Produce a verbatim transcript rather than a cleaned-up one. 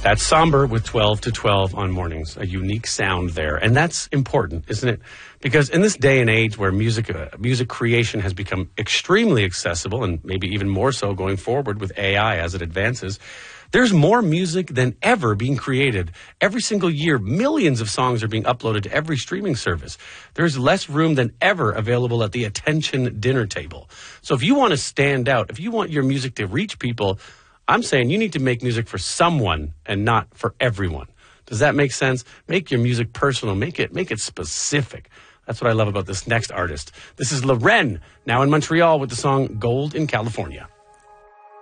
That's Somber with twelve to twelve on mornings. A unique sound there. And that's important, isn't it? Because in this day and age where music uh, music creation has become extremely accessible, and maybe even more so going forward with A I as it advances, there's more music than ever being created. Every single year, millions of songs are being uploaded to every streaming service. There's less room than ever available at the attention dinner table. So if you want to stand out, if you want your music to reach people, I'm saying you need to make music for someone and not for everyone. Does that make sense? Make your music personal. Make it make it specific. That's what I love about this next artist. This is Loren, now in Montreal with the song Gold in California.